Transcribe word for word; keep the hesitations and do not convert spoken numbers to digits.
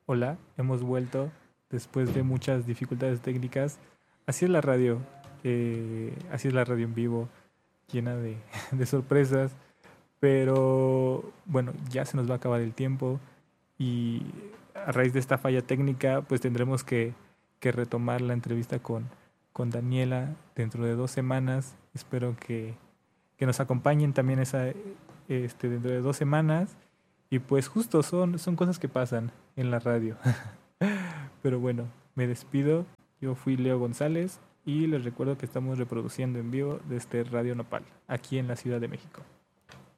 Hola, hemos vuelto después de muchas dificultades técnicas. Así es la radio, eh, así es la radio en vivo, llena de, de sorpresas. Pero bueno, ya se nos va a acabar el tiempo y a raíz de esta falla técnica, pues tendremos que, que retomar la entrevista con, con Daniela dentro de dos semanas. Espero que, que nos acompañen también esa, este, dentro de dos semanas. Y pues justo son, son cosas que pasan en la radio. Pero bueno, me despido. Yo fui Leo González y les recuerdo que estamos reproduciendo en vivo desde Radio Nopal, aquí en la Ciudad de México.